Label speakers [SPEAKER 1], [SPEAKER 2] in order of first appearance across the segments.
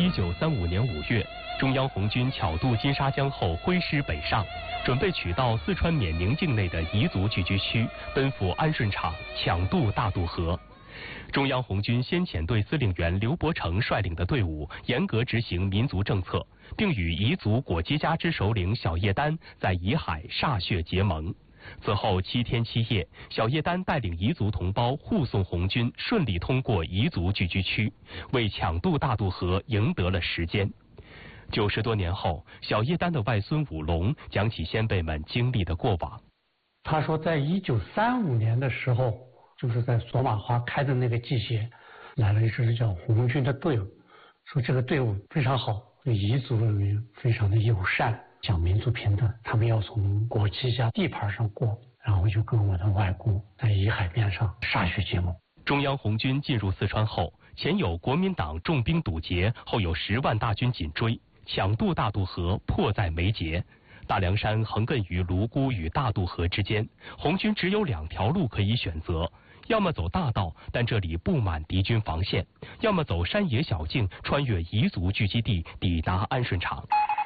[SPEAKER 1] 1935年5月，中央红军巧渡金沙江后挥师北上，准备取道四川缅宁境内的彝族聚居区，奔赴安顺场，抢渡大渡河。中央红军先遣队司令员刘伯承率领的队伍严格执行民族政策，并与彝族果基家之首领小叶丹在彝海歃血结盟。此后7天7夜，小叶丹带领彝族同胞护送红军顺利通过彝族聚居区，为抢渡大渡河赢得了时间。90多年后，小叶丹的外孙武龙讲起先辈们经历的过往。
[SPEAKER 2] 他说，在1935年的时候，就是在索马花开的那个季节，来了一支叫红军的队伍，说这个队伍非常好，对彝族人民非常的友善，讲民族平等，他们要从果基家地盘上过，然后就跟我的外公在彝海边上歃血结盟。
[SPEAKER 1] 中央红军进入四川后，前有国民党重兵堵截，后有10万大军紧追，抢渡大渡河迫在眉睫。大凉山横亘于泸沽与大渡河之间，红军只有2条路可以选择，要么走大道，但这里布满敌军防线；要么走山野小径，穿越彝族聚集地，抵达安顺场。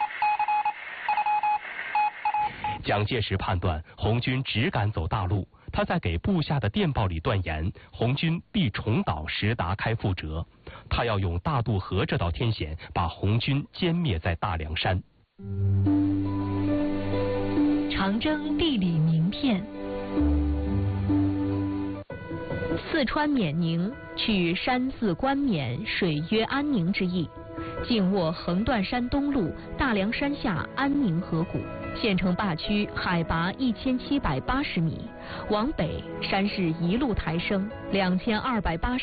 [SPEAKER 1] 蒋介石判断红军只敢走大路，他在给部下的电报里断言，红军必重蹈石达开覆辙，他要用大渡河这道天险，把红军歼灭在大凉山。
[SPEAKER 3] 长征地理名片。四川缅宁，取山字冠冕，水曰安宁之意。紧握横断山东路大凉山下安宁河谷，县城坝区海拔1780米，往北山势一路抬升，2280